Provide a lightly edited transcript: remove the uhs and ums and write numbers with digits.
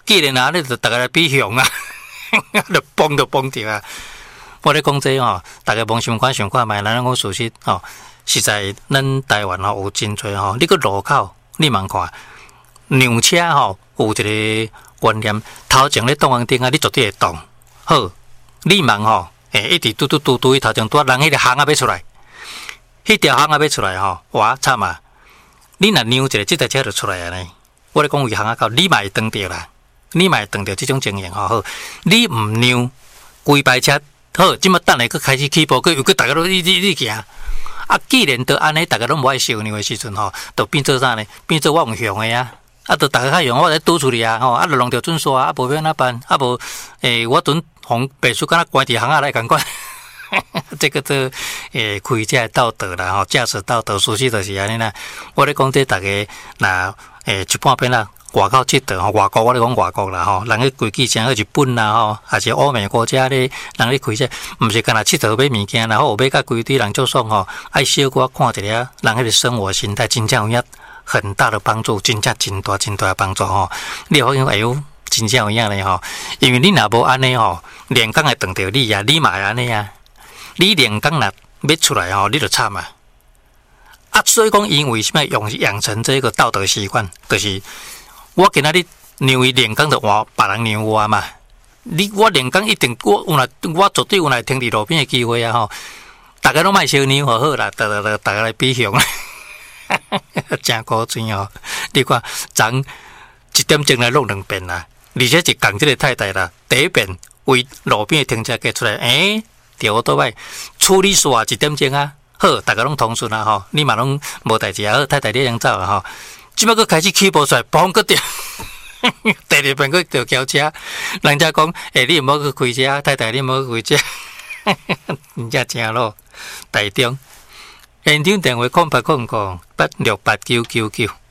既然啊，你就大家来比熊啊，就崩掉啊！我咧讲这吼，大家望想看卖，咱讲事实吼，实在咱台湾吼有真多吼，你个路口你茫看，让车吼有一个观念，头前咧动红灯啊，你绝对会动。好，你茫吼，一直嘟，头前拄人迄个巷仔要出来，迄条巷仔要出来吼，哇惨啊！你若让一个，这台车就出来啊呢。我咧讲为巷仔口，你嘛会撞着啦，你嘛会撞着这种情形吼。好，你唔让规排车。好，即马等下佫开始起步，又大家都你行。啊，既然都安尼，大家都无爱烧牛的时阵吼，就变做啥呢？变做我用熊的啊！啊，就大家较用我来堵出去啊！吼，啊，就弄着准刷啊，无要哪办？啊，无我准红白叔敢若关伫巷仔来共款。这个开车道德啦，吼，驾驶道德，事实就是安尼啦。我咧讲这大家那一半边啦。外口佚佗吼，外国我咧讲外国啦吼，人去规矩像日本啦吼，还是欧美国家咧，人咧开车，毋是干那佚佗买物件，然后有买甲规堆人做爽吼，爱小可看一下，人迄个生活心态真正有影很大的帮助，真正真大的帮助吼。你好像哎呦，真正有影咧吼，因为你若无安尼吼，连江会撞着你啊，你嘛会安尼啊，你连江若要出来吼，你就惨啊。啊，所以讲，因为什么养成这个道德习惯，就是。我今仔日让伊连江就换别人让我嘛，我连江一定我绝对有来停伫路边的机会啊吼！大家拢卖烧牛好啦，大家来比熊，真古锥哦！你看，昨1点钟来弄2遍啦，而且是共这个太太啦，第一遍为路边的停车格出来，着倒摆处理煞1点钟啊，好，大家拢通顺啊吼，你嘛拢无代志啊，好，太太你先走啊吼。即摆佫开始起步出来，嘣佫掉，第二遍佫着轿车，人家讲，你毋好去开车，太太你毋好去开车，人家正咯。台中现场电话0800868999。